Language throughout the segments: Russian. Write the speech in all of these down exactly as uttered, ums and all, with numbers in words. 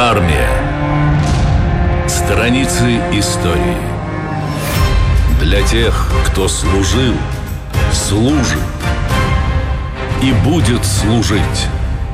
Армия. Страницы истории. Для тех, кто служил, служит и будет служить.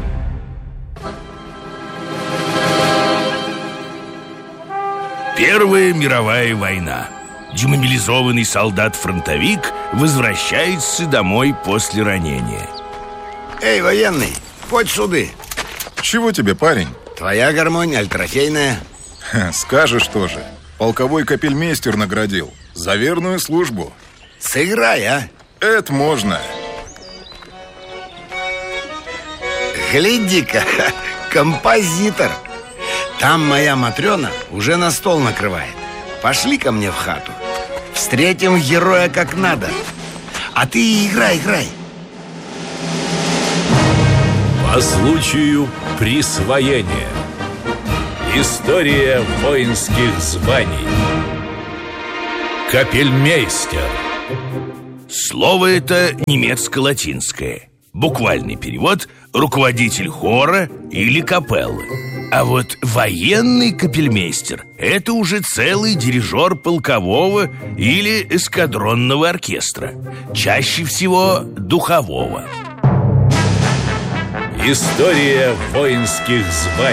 Первая мировая война. Демобилизованный солдат-фронтовик возвращается домой после ранения. Эй, военный, хоть суды. Чего тебе, парень? Твоя гармонь, аль трофейная? Ха, скажешь тоже. Полковой капельмейстер наградил за верную службу. Сыграй, а? Это можно. Гляди-ка, композитор. Там моя Матрена уже на стол накрывает. Пошли ко мне в хату. Встретим героя как надо. А ты играй, играй. По случаю присвоения. История воинских званий. Капельмейстер. Слово это немецко-латинское. Буквальный перевод – руководитель хора или капеллы. А вот военный капельмейстер – это уже целый дирижер полкового или эскадронного оркестра. Чаще всего духового. История воинских званий.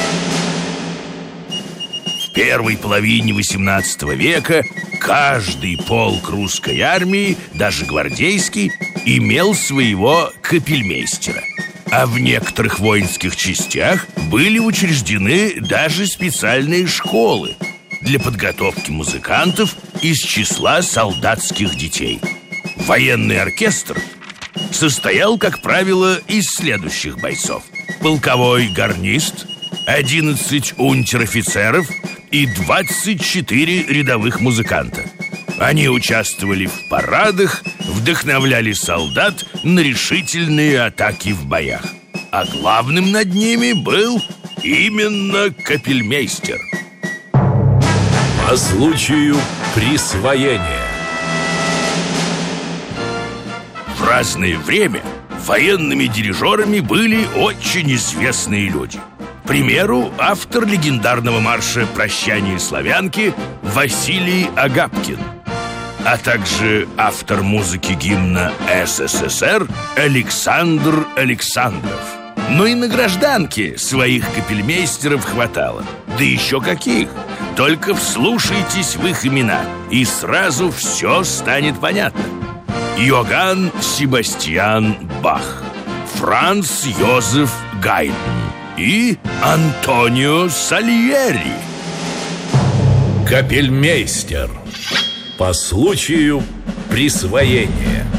В первой половине восемнадцатого века каждый полк русской армии, даже гвардейский, имел своего капельмейстера. А в некоторых воинских частях были учреждены даже специальные школы для подготовки музыкантов из числа солдатских детей. Военный оркестр состоял, как правило, из следующих бойцов: полковой гарнист, одиннадцать унтер-офицеров и двадцать четыре рядовых музыканта. Они участвовали в парадах, вдохновляли солдат на решительные атаки в боях. А главным над ними был именно капельмейстер. По случаю присвоения. В разное время военными дирижерами были очень известные люди. К примеру, автор легендарного марша «Прощание славянки» Василий Агапкин, а также автор музыки гимна СССР Александр Александров. Но и на гражданке своих капельмейстеров хватало. Да еще каких! Только вслушайтесь в их имена, и сразу все станет понятно. Йоганн Себастьян Бах, Франц Йозеф Гайдн и Антонио Сальери. Капельмейстер. По случаю присвоения.